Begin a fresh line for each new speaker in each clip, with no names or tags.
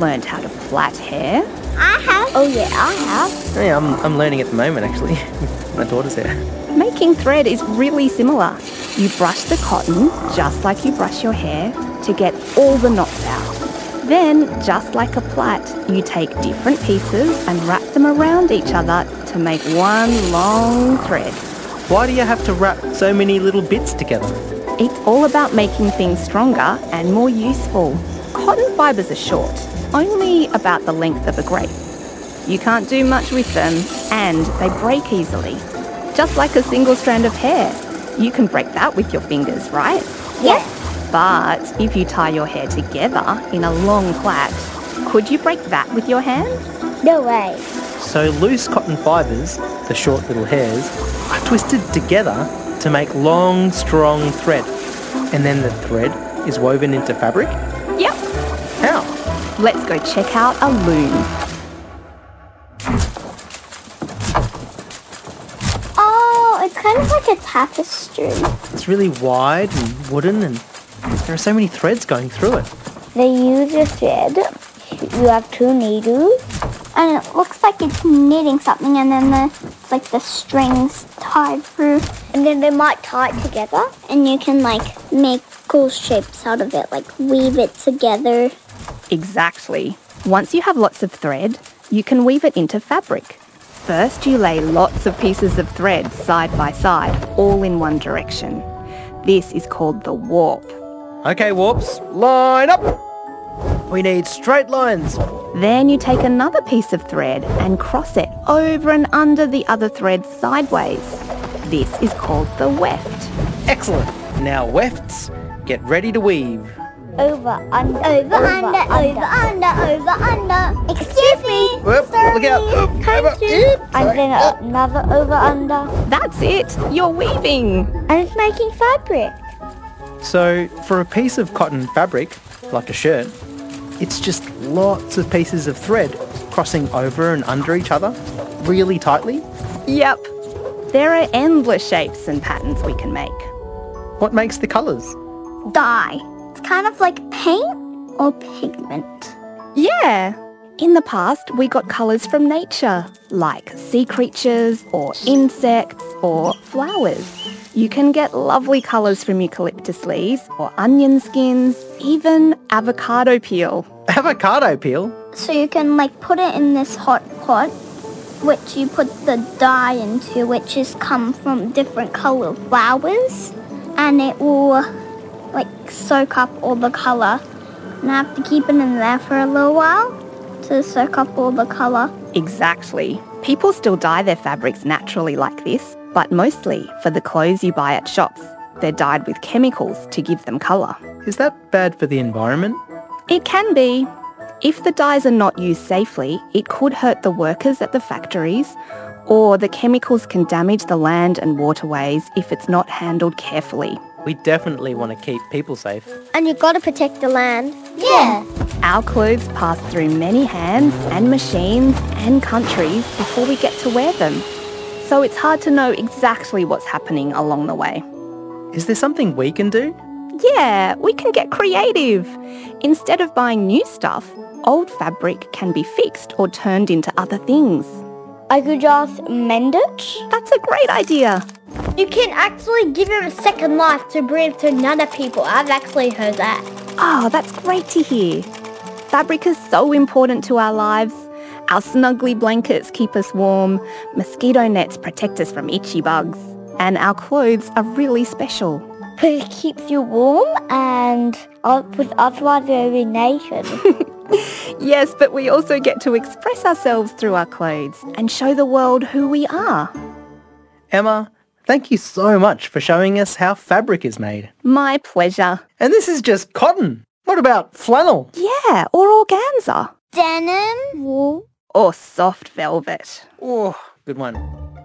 learned how to plait hair?
I have. Oh yeah, I have.
Yeah, I'm learning at the moment, actually. My daughter's hair.
Making thread is really similar. You brush the cotton just like you brush your hair to get all the knots out. Then, just like a plait, you take different pieces and wrap them around each other to make one long thread.
Why do you have to wrap so many little bits together?
It's all about making things stronger and more useful. Cotton fibres are short, only about the length of a grape. You can't do much with them, and they break easily. Just like a single strand of hair. You can break that with your fingers, right?
Yes.
But if you tie your hair together in a long plait, could you break that with your hands?
No way.
So loose cotton fibres, the short little hairs, are twisted together to make long, strong thread. And then the thread is woven into fabric?
Yep.
How?
Let's go check out a loom.
Oh, it's kind of like a tapestry.
It's really wide and wooden, and there are so many threads going through it.
They use a thread. You have two needles, and it looks like it's knitting something, and then it's like the strings tied through, and then they might tie it together, and you can like make cool shapes out of it, like weave it together.
Exactly. Once you have lots of thread, you can weave it into fabric. First, you lay lots of pieces of thread side by side, all in one direction. This is called the warp.
Okay, warps, line up! We need straight lines.
Then you take another piece of thread and cross it over and under the other thread sideways. This is called the weft.
Excellent. Now wefts, get ready to weave.
Over, under, over, under, over, under. Excuse me.
Whoop, look out. Oop, over. Yep.
And then another over, under.
That's it. You're weaving.
And it's making fabric.
So for a piece of cotton fabric, like a shirt, it's just lots of pieces of thread crossing over and under each other really tightly.
Yep. There are endless shapes and patterns we can make.
What makes the colours?
Dye. It's kind of like paint or pigment.
Yeah. In the past, we got colours from nature, like sea creatures or insects or flowers. You can get lovely colours from eucalyptus leaves or onion skins, even avocado peel.
Avocado peel?
So you can like put it in this hot pot, which you put the dye into, which is come from different coloured flowers, and it will like soak up all the colour. And I have to keep it in there for a little while to soak up all the colour.
Exactly. People still dye their fabrics naturally like this, but mostly for the clothes you buy at shops. They're dyed with chemicals to give them colour.
Is that bad for the environment?
It can be. If the dyes are not used safely, it could hurt the workers at the factories, or the chemicals can damage the land and waterways if it's not handled carefully.
We definitely want to keep people safe.
And you've got to protect the land. Yeah.
Our clothes pass through many hands and machines and countries before we get to wear them. So it's hard to know exactly what's happening along the way.
Is there something we can do?
Yeah, we can get creative. Instead of buying new stuff, old fabric can be fixed or turned into other things.
I could just mend it.
That's a great idea.
You can actually give it a second life to breathe to another people. I've actually heard that.
Oh, that's great to hear. Fabric is so important to our lives. Our snuggly blankets keep us warm, mosquito nets protect us from itchy bugs, and our clothes are really special.
But it keeps you warm and otherwise you'll be naked.
Yes, but we also get to express ourselves through our clothes and show the world who we are.
Emma, thank you so much for showing us how fabric is made.
My pleasure.
And this is just cotton. What about flannel?
Yeah, or organza.
Denim, wool.
Or soft velvet.
Oh, good one.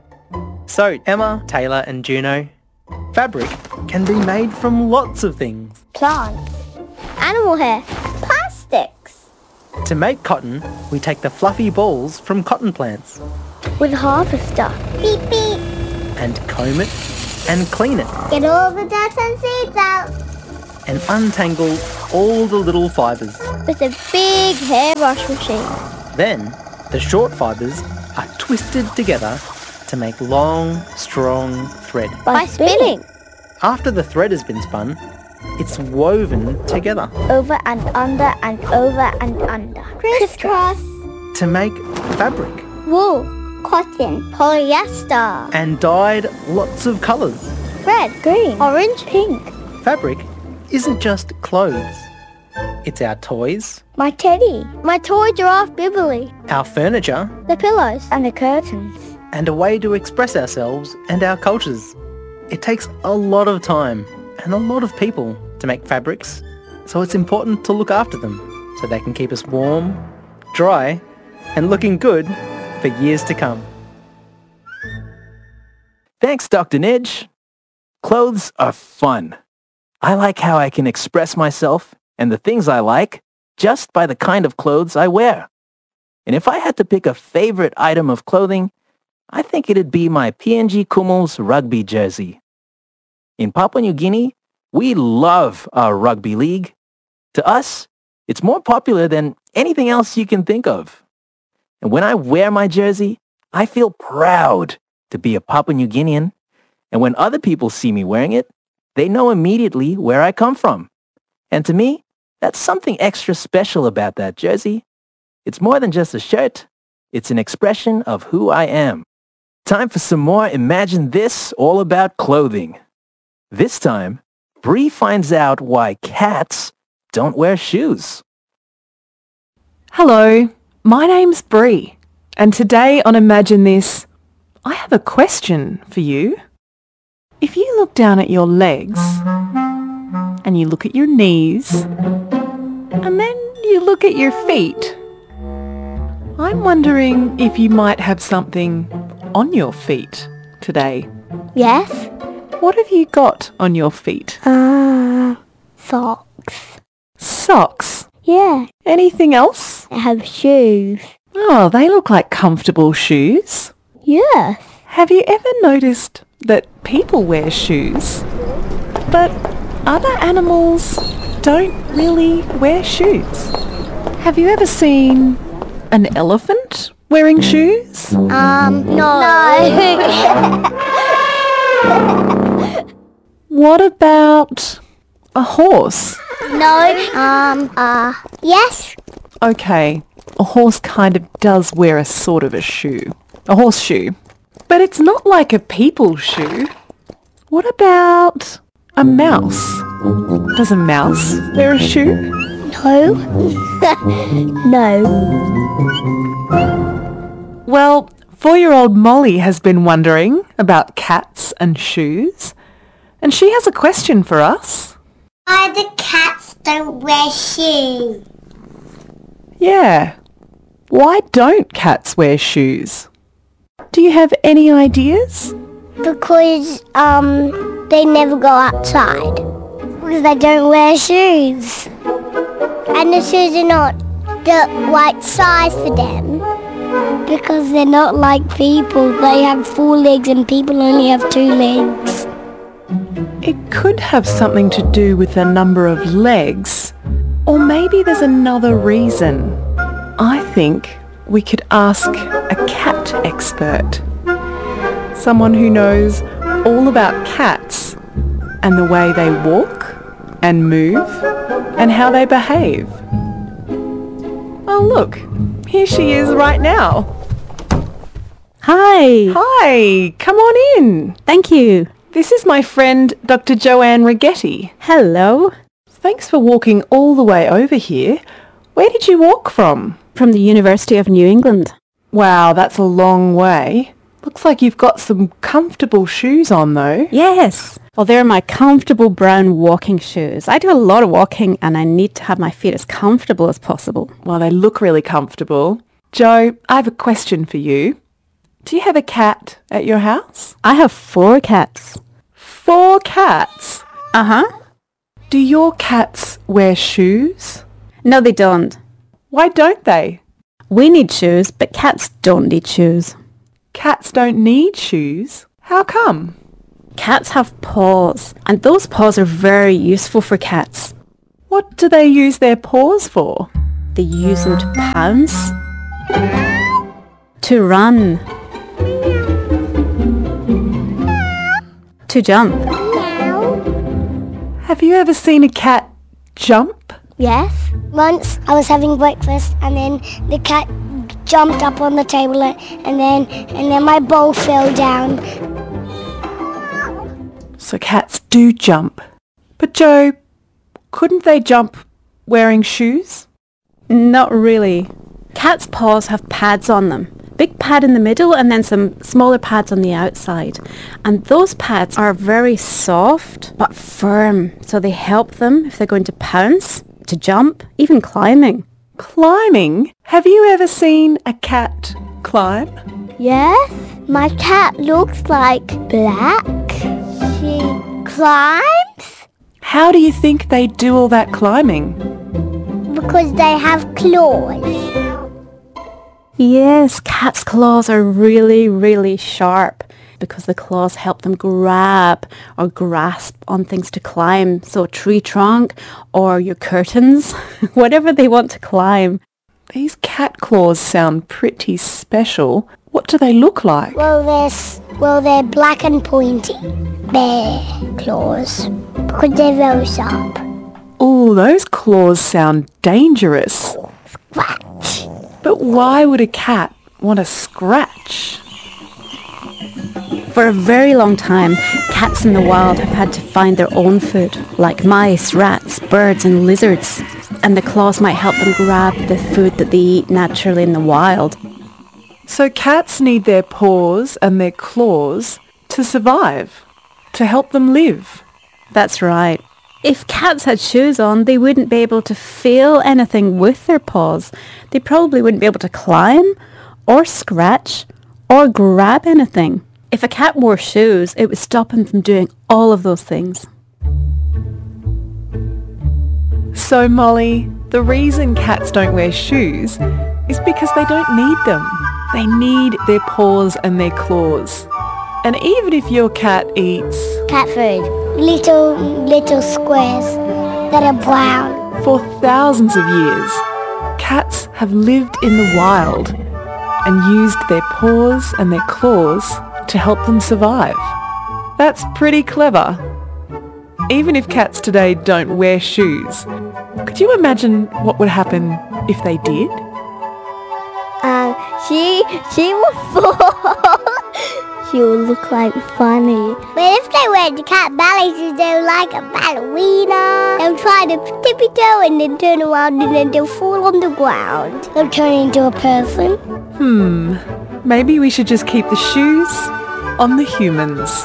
So, Emma, Taylor and Juno, fabric can be made from lots of things.
Plants. Animal hair. Plastics.
To make cotton, we take the fluffy balls from cotton plants
With harvester. Beep beep.
and comb it and clean it.
Get all the dirt and seeds out.
and untangle all the little fibres.
With a big hairbrush machine.
Then, the short fibres are twisted together to make long, strong thread.
By spinning.
After the thread has been spun, it's woven together
Over and under and over and under. Crisscross.
to make fabric
Wool. Cotton. Polyester.
and dyed lots of colours.
Red. Green. Orange. Pink.
Fabric isn't just clothes. It's our toys,
My teddy. My toy giraffe Bibbly.
our furniture,
The pillows. And the curtains.
and a way to express ourselves and our cultures. It takes a lot of time and a lot of people to make fabrics, so it's important to look after them so they can keep us warm, dry, and looking good for years to come.
Thanks, Dr. Nidge. Clothes are fun. I like how I can express myself and the things I like just by the kind of clothes I wear. And if I had to pick a favorite item of clothing, I think it'd be my PNG Kumul's rugby jersey. In Papua New Guinea, we love our rugby league. To us, it's more popular than anything else you can think of. And when I wear my jersey, I feel proud to be a Papua New Guinean. And when other people see me wearing it, they know immediately where I come from. And to me, that's something extra special about that jersey. It's more than just a shirt. It's an expression of who I am. Time for some more Imagine This all about clothing. This time, Bree finds out why cats don't wear shoes.
Hello, my name's Bree, and today on Imagine This, I have a question for you. If you look down at your legs, and you look at your knees, and then you look at your feet, I'm wondering if you might have something on your feet today.
Yes.
What have you got on your feet?
Socks.
Socks?
Yeah.
Anything else?
I have shoes.
Oh, they look like comfortable shoes.
Yes.
Have you ever noticed that people wear shoes, but other animals don't really wear shoes? Have you ever seen an elephant wearing shoes?
No.
What about a horse?
No. Yes.
Okay, a horse kind of does wear a sort of a shoe. A horseshoe. But it's not like a people's shoe. What about a mouse? Does a mouse wear a shoe?
No. No.
Well, 4-year-old Molly has been wondering about cats and shoes, and she has a question for us.
Why the cats don't wear shoes?
Yeah, why don't cats wear shoes? Do you have any ideas?
Because they never go outside. Because they don't wear shoes. And the shoes are not the right size for them. Because they're not like people. They have 4 legs and people only have 2 legs.
It could have something to do with the number of legs, or maybe there's another reason. I think we could ask a cat expert. Someone who knows all about cats and the way they walk and move and how they behave. Oh look, here she is right now.
Hi.
Hi, come on in.
Thank you.
This is my friend Dr. Joanne Rigetti.
Hello.
Thanks for walking all the way over here. Where did you walk from?
From the University of New England.
Wow, that's a long way. Looks like you've got some comfortable shoes on though.
Yes. Well, they're my comfortable brown walking shoes. I do a lot of walking and I need to have my feet as comfortable as possible.
Well, they look really comfortable. Joe, I have a question for you. Do you have a cat at your house?
I have 4 cats.
4 cats?
Uh-huh.
Do your cats wear shoes?
No, they don't.
Why don't they?
We need shoes, but cats don't need shoes.
Cats don't need shoes? How come?
Cats have paws, and those paws are very useful for cats.
What do they use their paws for?
They use them to pounce, to run, to jump.
Have you ever seen a cat jump?
Yes. Once I was having breakfast and then the cat jumped up on the table and then my bowl fell down.
So cats do jump. But Joe, couldn't they jump wearing shoes?
Not really. Cats' paws have pads on them. Big pad in the middle and then some smaller pads on the outside. And those pads are very soft but firm, so they help them if they're going to pounce, to jump, even climbing.
Climbing? Have you ever seen a cat climb?
Yes, my cat looks like black. She climbs
How do you think they do all that climbing?
because they have claws.
Yes, cats' claws are really, really sharp because the claws help them grab or grasp on things to climb. So a tree trunk or your curtains, whatever they want to climb.
These cat claws sound pretty special. What do they look like?
Well, they're black and pointy. Bear claws. Because they're very sharp.
Oh, those claws sound dangerous.
Scratch.
But why would a cat want to scratch?
For a very long time, cats in the wild have had to find their own food, like mice, rats, birds and lizards. And the claws might help them grab the food that they eat naturally in the wild.
So cats need their paws and their claws to survive, to help them live.
That's right. If cats had shoes on, they wouldn't be able to feel anything with their paws. They probably wouldn't be able to climb or scratch or grab anything. If a cat wore shoes, it would stop him from doing all of those things.
So Molly, the reason cats don't wear shoes is because they don't need them. They need their paws and their claws. And even if your cat eats
Cat food. Little squares that are brown.
for thousands of years, cats have lived in the wild and used their paws and their claws to help them survive. That's pretty clever. Even if cats today don't wear shoes, could you imagine what would happen if they did?
She will fall. She will look like funny.
But if they wear the cat ballet shoes, they're like a ballerina. They'll try to tippy-toe and then turn around and then they'll fall on the ground. They'll turn into a person.
Maybe we should just keep the shoes on the humans.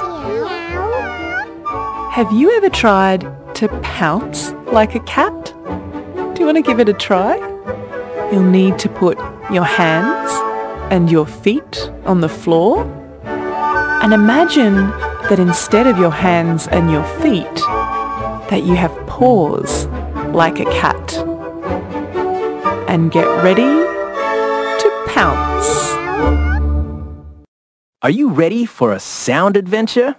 Have you ever tried to pounce like a cat? Do you want to give it a try? You'll need to put your hands and your feet on the floor. And imagine that instead of your hands and your feet, that you have paws like a cat. And get ready to pounce.
Are you ready for a sound adventure?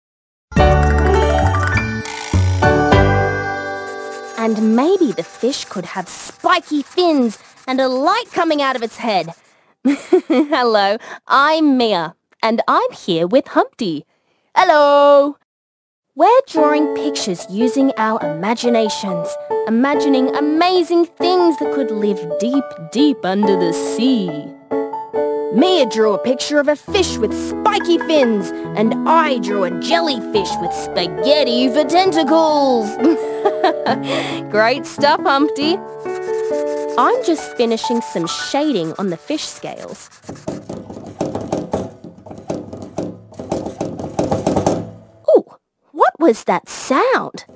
And maybe the fish could have spiky fins and a light coming out of its head. Hello, I'm Mia, and I'm here with Humpty. Hello! We're drawing pictures using our imaginations, imagining amazing things that could live deep, deep under the sea. Mia drew a picture of a fish with spiky fins, and I drew a jellyfish with spaghetti for tentacles. Great stuff, Humpty. I'm just finishing some shading on the fish scales. Ooh, what was that sound?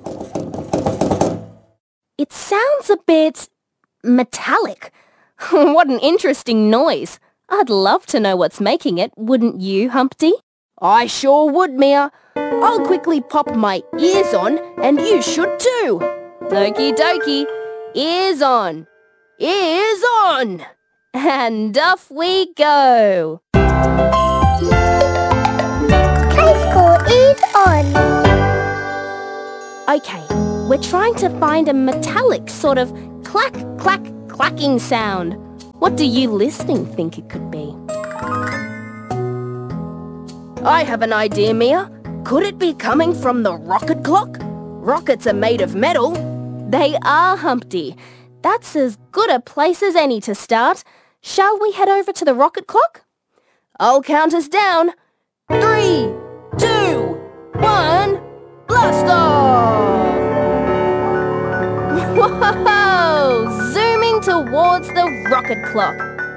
It sounds a bit metallic. What an interesting noise. I'd love to know what's making it, wouldn't you, Humpty? I sure would, Mia. I'll quickly pop my ears on, and you should too. Okie dokie. Ears on. Ears on. And off we go.
Play school is on.
Okay, we're trying to find a metallic sort of clack, clack, clacking sound. What do you listening think it could be? I have an idea, Mia. Could it be coming from the rocket clock? Rockets are made of metal. They are, Humpty. That's as good a place as any to start. Shall we head over to the rocket clock? I'll count us down. 3, 2, 1, blast off! Whoa! Zooming towards the rocket clock.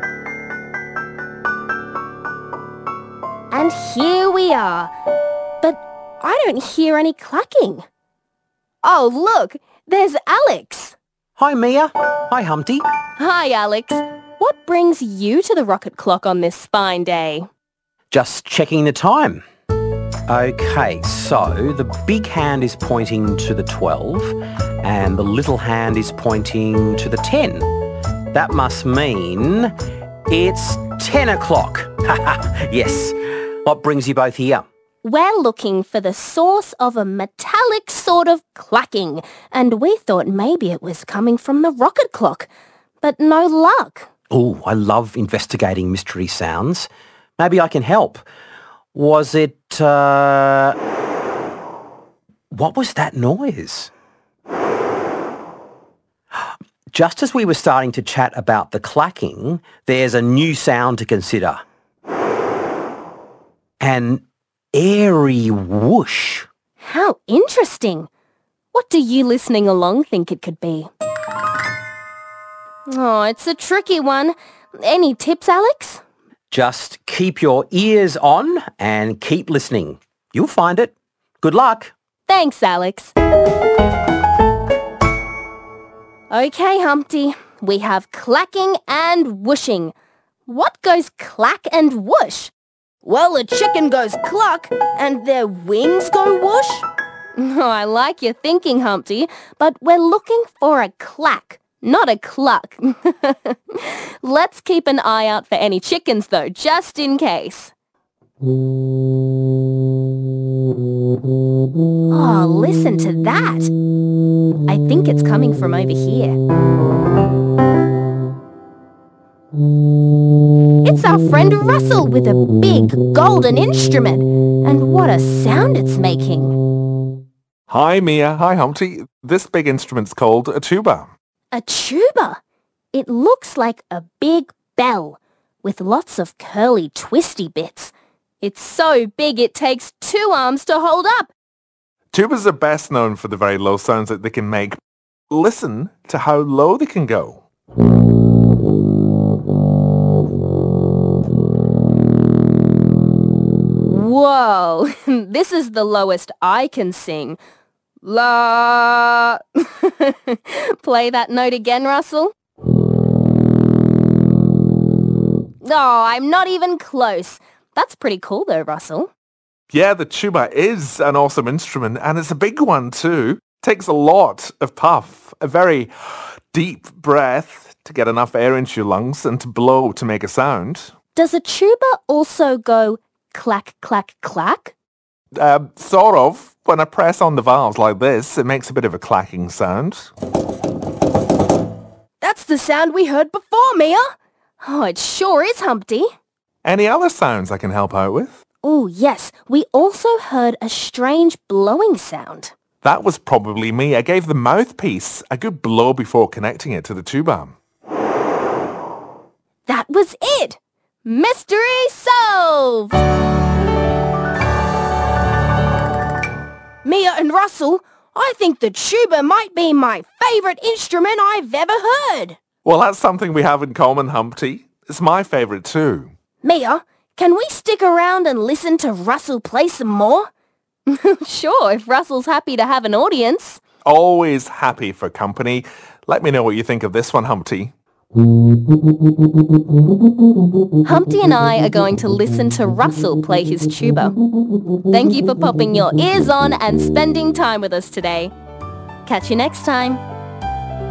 And here we are. But I don't hear any clacking. Oh, look! There's Alex.
Hi, Mia. Hi, Humpty.
Hi, Alex. What brings you to the rocket clock on this fine day?
Just checking the time. Okay, so the big hand is pointing to the 12 and the little hand is pointing to the 10. That must mean it's 10 o'clock. Yes. What brings you both here?
We're looking for the source of a metallic sort of clacking, and we thought maybe it was coming from the rocket clock. But no luck.
Oh, I love investigating mystery sounds. Maybe I can help. Was it, what was that noise? Just as we were starting to chat about the clacking, there's a new sound to consider. An airy whoosh.
How interesting. What do you listening along think it could be? Oh, it's a tricky one. Any tips, Alex?
Just keep your ears on and keep listening. You'll find it. Good luck.
Thanks, Alex. Okay, Humpty. We have clacking and whooshing. What goes clack and whoosh? Well, a chicken goes cluck and their wings go whoosh. Oh, I like your thinking, Humpty, but we're looking for a clack, not a cluck. Let's keep an eye out for any chickens, though, just in case. Oh, listen to that. I think it's coming from over here. It's our friend Russell with a big golden instrument. And what a sound it's making.
Hi, Mia. Hi, Humpty. This big instrument's called a tuba.
A tuba? It looks like a big bell with lots of curly twisty bits. It's so big it takes 2 arms to hold up.
Tubas are best known for the very low sounds that they can make. Listen to how low they can go.
Whoa, this is the lowest I can sing. La. Play that note again, Russell. Oh, I'm not even close. That's pretty cool though, Russell.
Yeah, the tuba is an awesome instrument, and it's a big one too. Takes a lot of puff, a very deep breath to get enough air into your lungs and to blow to make a sound.
Does a tuba also go clack, clack, clack?
Sort of. When I press on the valves like this, it makes a bit of a clacking sound.
That's the sound we heard before, Mia. Oh, it sure is, Humpty.
Any other sounds I can help out with?
Oh, yes. We also heard a strange blowing sound.
That was probably me. I gave the mouthpiece a good blow before connecting it to the tuba.
That was it! Mystery solved! Mia and Russell, I think the tuba might be my favourite instrument I've ever heard.
Well, that's something we have in common, Humpty. It's my favourite too.
Mia, can we stick around and listen to Russell play some more? Sure, if Russell's happy to have an audience.
Always happy for company. Let me know what you think of this one, Humpty.
Humpty and I are going to listen to Russell play his tuba. Thank you for popping your ears on and spending time with us today. Catch you next time.